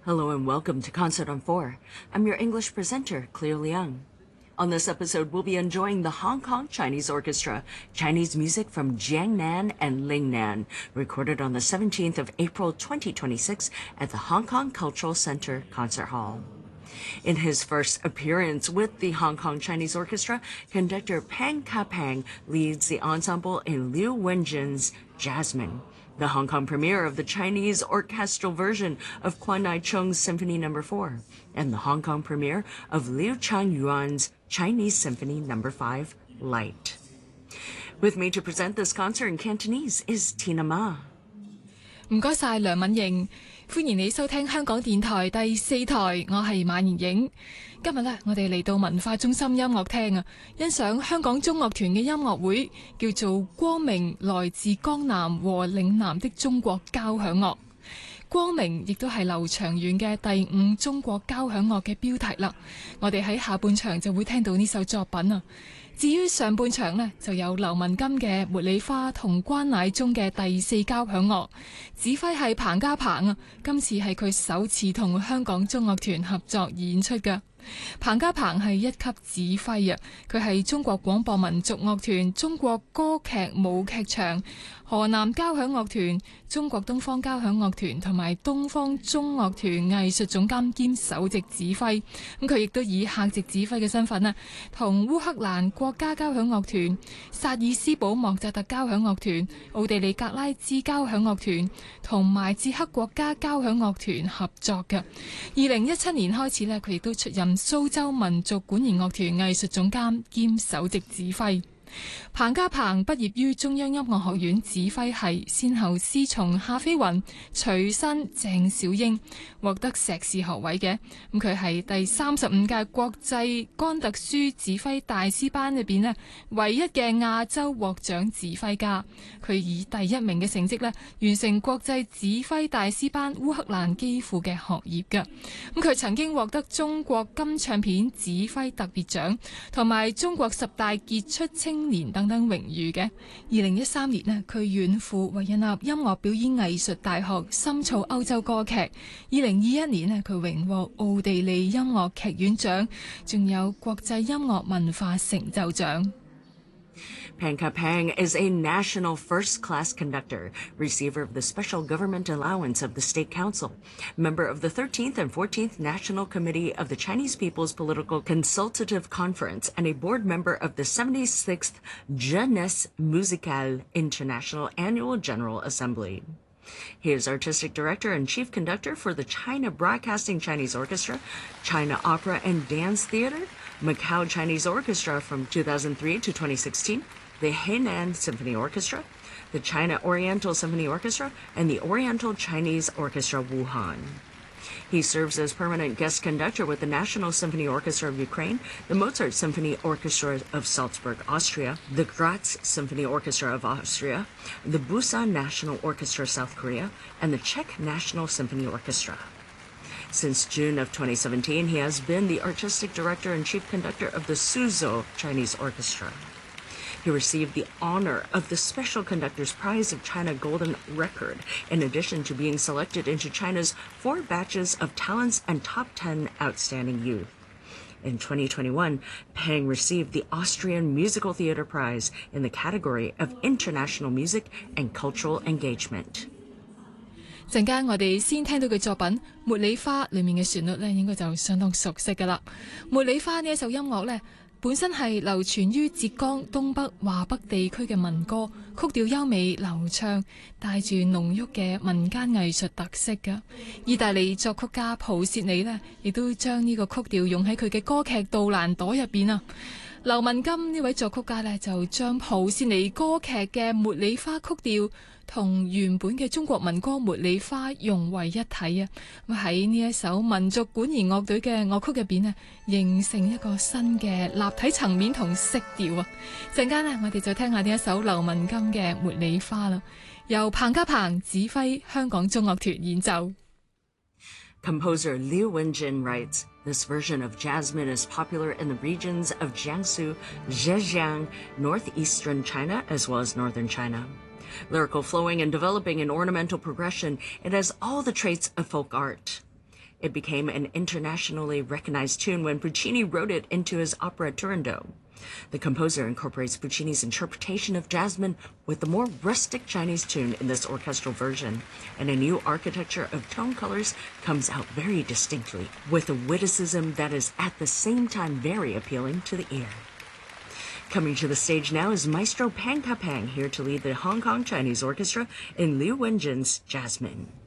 Hello and welcome to Concert on 4. I'm your English presenter, Cleo Liang. On this episode, we'll be enjoying the Hong Kong Chinese Orchestra, Chinese music from Jiangnan and Lingnan, recorded on the 17th of April 2026 at the Hong Kong Cultural Center Concert Hall. In his first appearance with the Hong Kong Chinese Orchestra, conductor Pang Ka-pang leads the ensemble in Liu Wenjin's Jasmine, the Hong Kong premiere of the Chinese orchestral version of Quan Nai-chung's Symphony No. 4, and the Hong Kong premiere of Liu Changyuan's Chinese Symphony No. 5, Light. With me to present this concert in Cantonese is Tina Ma. 唔該晒梁敏瑩，歡迎你收聽香港電台第4台，我係馬妍影。今日呢，我哋嚟到文化中心音樂廳啊，欣賞香港中樂團嘅音樂會，叫做《光明來自江南和嶺南的中國交響樂》。光明亦都係劉長遠嘅第5中國交響樂嘅標題啦。我哋喺下半場就會聽到呢首作品啊。至於上半場呢，就有劉文金嘅茉莉花同關乃忠嘅第4交響樂，指揮係彭家鵬啊。今次係佢首次同香港中樂團合作演出㗎。彭家鵬係1級指揮啊，佢係中國廣播民族樂團、中國歌劇舞劇場、河南交響樂團、中國東方交響樂團同埋東方中樂團藝術總監兼首席指揮。咁佢亦都以客席指揮嘅身份啊，同烏克蘭國家交響樂團、薩爾斯堡莫扎特交響樂團、奧地利格拉茲交響樂團同埋捷克國家交響樂團合作嘅。2017年開始呢，佢亦都出任蘇州民族管弦樂團藝術總監兼首席指揮。彭家鵬畢業於中央音樂學院指揮系，先後師從夏飛雲、徐新、鄭小英，獲得碩士學位嘅。咁佢係第35屆國際甘特舒指揮大師班入邊呢唯一嘅亞洲獲獎指揮家。佢以第1名嘅成績呢完成國際指揮大師班烏克蘭基輔嘅學業嘅。咁佢曾經獲得中國金唱片指揮特別獎同埋中國10大傑出青年等等榮譽嘅。2013年呢，佢遠赴維也納音樂表演藝術大學深造歐洲歌劇。2021年呢，佢榮獲奧地利音樂劇院獎，仲有國際音樂文化成就獎。 Pang Ka-pang is a national first-class conductor, receiver of the Special Government Allowance of the State Council, member of the 13th and 14th National Committee of the Chinese People's Political Consultative Conference, and a board member of the 76th Jeunesse Musicale International Annual General Assembly. He is artistic director and chief conductor for the China Broadcasting Chinese Orchestra, China Opera and Dance Theater, Macau Chinese Orchestra from 2003 to 2016, the Hainan Symphony Orchestra, the China Oriental Symphony Orchestra, and the Oriental Chinese Orchestra Wuhan. He serves as permanent guest conductor with the National Symphony Orchestra of Ukraine, the Mozart Symphony Orchestra of Salzburg, Austria, the Graz Symphony Orchestra of Austria, the Busan National Orchestra of South Korea, and the Czech National Symphony Orchestra. Since June of 2017, he has been the artistic director and chief conductor of the Suzhou Chinese Orchestra. He received the honor of the Special Conductor's Prize of China Golden Record, in addition to being selected into China's 4 batches of talents and top 10 outstanding youth. In 2021, Pang received the Austrian Musical Theatre Prize in the category of International Music and Cultural Engagement. 陣間我哋先聽到嘅作品《茉莉花》裏面嘅旋律呢，應該就相當熟悉㗎啦。《茉莉花》呢一首音樂呢，本身係流傳於浙江東北華北地區嘅民歌，曲調優美流暢，帶住濃郁嘅民間藝術特色㗎。意大利作曲家普切尼呢，亦都將呢個曲調用喺佢嘅歌劇《杜蘭朵》入邊啊。劉文金呢位作曲家呢，就將普切尼歌劇嘅《茉莉花》曲調同原本嘅中國民歌《茉莉花》融為一體啊！咁喺呢一首民族管弦樂隊嘅樂曲入邊呢，形成一個新嘅立體層面同色調啊！陣間呢，我哋就聽下呢一首劉文金嘅《茉莉花》啦，由彭家鵬指揮香港中樂團演奏。 Composer Liu Wenjin writes, "This version of Jasmine is popular in the regions of Jiangsu, Zhejiang, northeastern China, as well as northern China. Lyrical flowing and developing an ornamental progression, it has all the traits of folk art. It became an internationally recognized tune when Puccini wrote it into his opera Turandot. The composer incorporates Puccini's interpretation of Jasmine with the more rustic Chinese tune in this orchestral version, and a new architecture of tone colors comes out very distinctly, with a witticism that is at the same time very appealing to the ear. Coming to the stage now is Maestro Pang Ka-pang, here to lead the Hong Kong Chinese Orchestra in Liu Wenjin's Jasmine.